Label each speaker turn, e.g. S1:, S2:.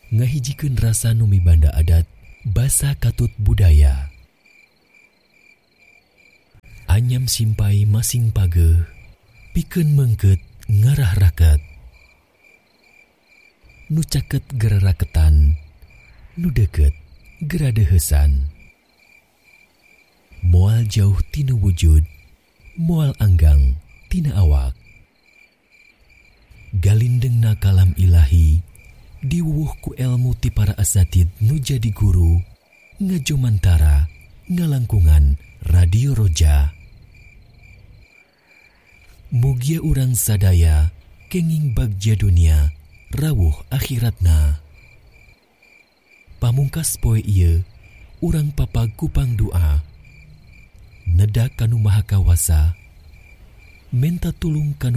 S1: ngahijikeun rasa nu mibanda adat basa katut budaya. Anyam simpai masing pageuh pikeun meungkeut ngarah raket. Nu caket gera raketan, nu deukeut gera deuheusan. Moal jauh tina wujud, moal anggang tina awak. Galindengna kalam ilahi diwuwuh ku elmu ti para asatid nu jadi guru ngajomantara ngalangkungan Radio Roja. Mugia urang sadaya kenging bagja dunia rawuh akhiratna. Pamungkas poe ieu urang papag kupang doa nedak kanu maha kawasa menta tulung kanu